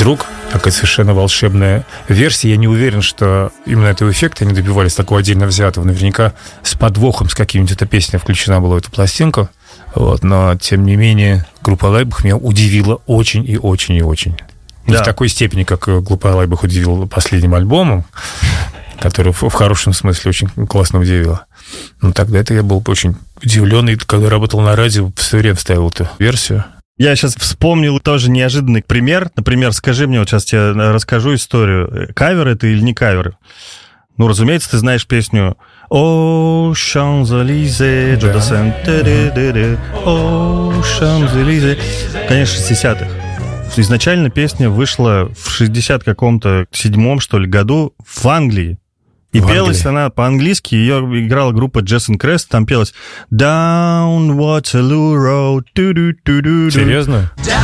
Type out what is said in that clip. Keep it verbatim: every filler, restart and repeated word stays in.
вдруг такая совершенно волшебная версия. Я не уверен, что именно этого эффекта они добивались, такого отдельно взятого. Наверняка с подвохом, с каким-нибудь эта песня включена была в эту пластинку. Вот, но, тем не менее, группа Лайбах меня удивила очень и очень и очень. Не да. в такой степени, как группа Лайбах удивила последним альбомом, который в хорошем смысле очень классно удивила. Но тогда это я был очень удивлен. И когда работал на радио, все время ставил эту версию. Я сейчас вспомнил тоже неожиданный пример. Например, скажи мне, вот сейчас тебе расскажу историю. Кавер это или не кавер? Ну, разумеется, ты знаешь песню «О, Шанс-Элизе», Джо Дассен, «О, Шанс-Элизе». Конечно, шестидесятых. Изначально песня вышла в шестьдесят каком-то седьмом, что ли, году в Англии. И в пелась Англии. Она по-английски, ее играла группа Jess and Crest, там пелась «Down Waterloo Road». Серьезно?